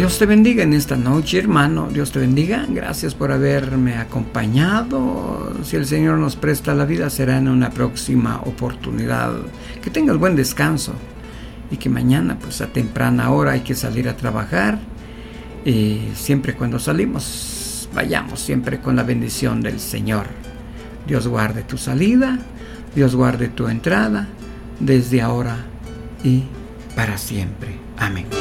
Dios te bendiga en esta noche, hermano. Dios te bendiga. Gracias por haberme acompañado. Si el Señor nos presta la vida, será en una próxima oportunidad. Que tengas buen descanso y que mañana, pues a temprana hora, hay que salir a trabajar. Siempre cuando salimos, vayamos siempre con la bendición del Señor. Dios guarde tu salida, Dios guarde tu entrada, desde ahora y para siempre. Amén.